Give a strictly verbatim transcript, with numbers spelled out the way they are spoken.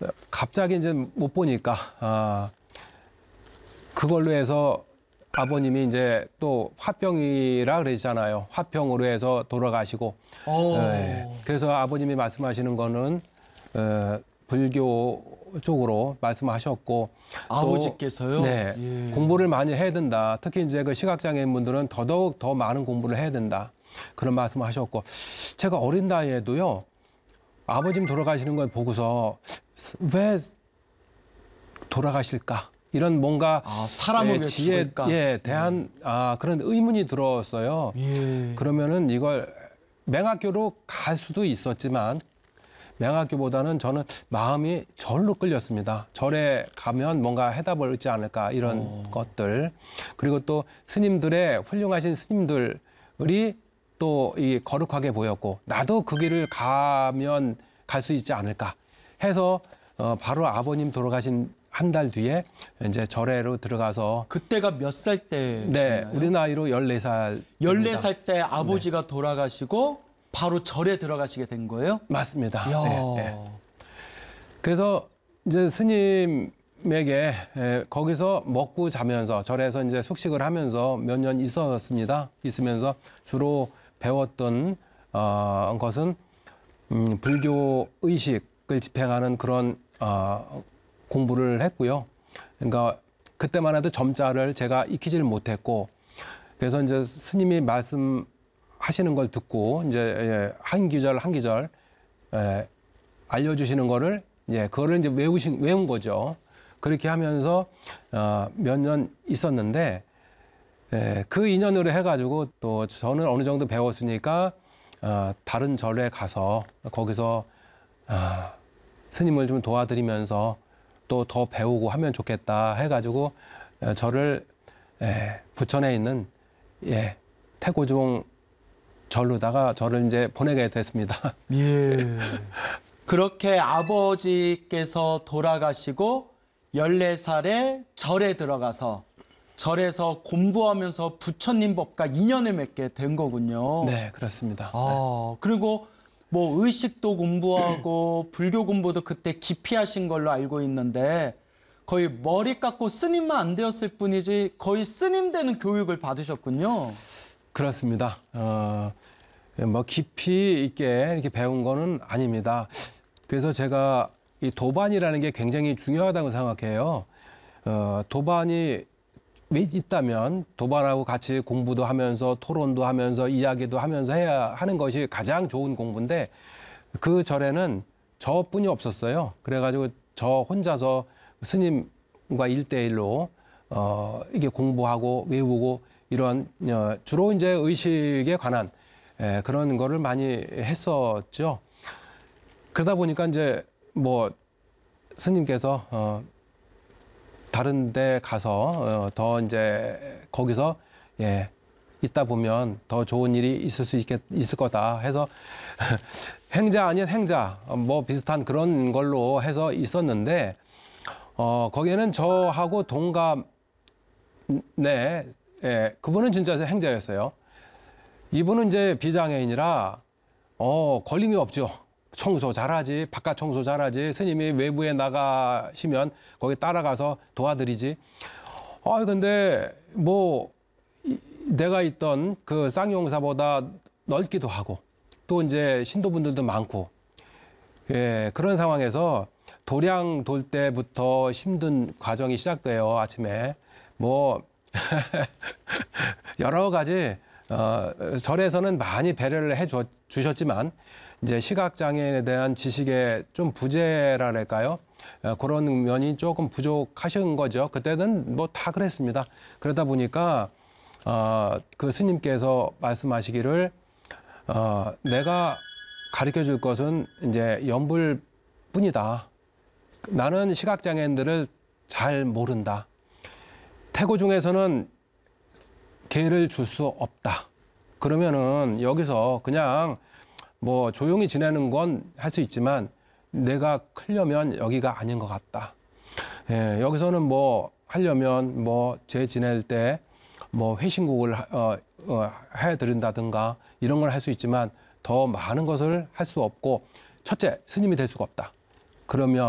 갑자기 이제 못 보니까 아, 그걸로 해서 아버님이 이제 또 화병이라 그러잖아요. 화병으로 해서 돌아가시고. 네. 그래서 아버님이 말씀하시는 거는 어, 불교 쪽으로 말씀하셨고. 아버지께서요? 또, 네. 예. 공부를 많이 해야 된다. 특히 이제 그 시각장애인분들은 더더욱 더 많은 공부를 해야 된다. 그런 말씀하셨고. 제가 어린 나이에도요. 아버님 돌아가시는 걸 보고서 왜 돌아가실까? 이런 뭔가 아, 사람을 위해 지혜에 죽을까? 예, 대한 예. 아, 그런 의문이 들었어요. 예. 그러면은 이걸 맹학교로 갈 수도 있었지만 맹학교보다는 저는 마음이 절로 끌렸습니다. 절에 가면 뭔가 해답을 얻지 않을까 이런 어. 것들. 그리고 또 스님들의 훌륭하신 스님들이 또 이 거룩하게 보였고 나도 그 길을 가면 갈 수 있지 않을까 해서 어, 바로 아버님 돌아가신 한 달 뒤에 이제 절에로 들어가서 그때가 몇 살 때? 네, 우리 나이로 열네 살. 열네 살 때 아버지가 네. 돌아가시고 바로 절에 들어가시게 된 거예요? 맞습니다. 네, 네. 그래서 이제 스님에게 에, 거기서 먹고 자면서 절에서 이제 숙식을 하면서 몇 년 있었습니다. 있으면서 주로 배웠던 어, 것은 음, 불교 의식을 집행하는 그런 어, 공부를 했고요. 그러니까 그때만 해도 점자를 제가 익히지를 못했고, 그래서 이제 스님이 말씀하시는 걸 듣고 이제 한 기절 한 기절 에, 알려주시는 거를 이제 그거를 이제 외우신 외운 거죠. 그렇게 하면서 어, 몇 년 있었는데 에, 그 인연으로 해가지고 또 저는 어느 정도 배웠으니까 어, 다른 절에 가서 거기서 어, 스님을 좀 도와드리면서 또 더 배우고 하면 좋겠다 해가지고 저를 예, 부천에 있는 예, 태고종 절로다가 저를 이제 보내게 됐습니다. 예. 그렇게 아버지께서 돌아가시고 열네 살에 절에 들어가서 절에서 공부하면서 부처님 법과 인연을 맺게 된 거군요. 네, 그렇습니다. 아, 그리고 뭐 의식도 공부하고 불교 공부도 그때 깊이 하신 걸로 알고 있는데 거의 머리 깎고 스님만 안 되었을 뿐이지 거의 스님 되는 교육을 받으셨군요. 그렇습니다. 어, 뭐 깊이 있게 이렇게 배운 거는 아닙니다. 그래서 제가 이 도반이라는 게 굉장히 중요하다고 생각해요. 어, 도반이 있다면 도반하고 같이 공부도 하면서 토론도 하면서 이야기도 하면서 해야 하는 것이 가장 좋은 공부인데 그 절에는 저뿐이 없었어요. 그래가지고 저 혼자서 스님과 일대일로 어, 이게 공부하고 외우고 이런 어, 주로 이제 의식에 관한 에, 그런 거를 많이 했었죠. 그러다 보니까 이제 뭐 스님께서 어, 다른 데 가서 어, 더 이제 거기서 예, 있다 보면 더 좋은 일이 있을 수 있겠, 있을 거다 해서 행자 아닌 행자 뭐 비슷한 그런 걸로 해서 있었는데 어, 거기에는 저하고 동갑 네, 예, 그분은 진짜 행자였어요. 이분은 이제 비장애인이라 어, 걸림이 없죠. 청소 잘하지, 바깥 청소 잘하지, 스님이 외부에 나가시면 거기 따라가서 도와드리지. 아, 근데 뭐 이, 내가 있던 그 쌍용사보다 넓기도 하고 또 이제 신도분들도 많고 예, 그런 상황에서 도량 돌 때부터 힘든 과정이 시작돼요. 아침에 뭐 여러 가지 어, 절에서는 많이 배려를 해 주, 주셨지만 이제 시각장애인에 대한 지식의 좀 부재랄까요? 어, 그런 면이 조금 부족하신 거죠. 그때는 뭐 다 그랬습니다. 그러다 보니까 어, 그 스님께서 말씀하시기를 어, 내가 가르쳐 줄 것은 이제 연불뿐이다. 나는 시각장애인들을 잘 모른다. 태고종에서는 개를 줄 수 없다. 그러면은 여기서 그냥 뭐 조용히 지내는 건 할 수 있지만 내가 크려면 여기가 아닌 것 같다. 예, 여기서는 뭐 하려면 뭐 제 지낼 때 뭐 회신국을 어, 어, 해드린다든가 이런 걸 할 수 있지만 더 많은 것을 할 수 없고 첫째 스님이 될 수가 없다. 그러면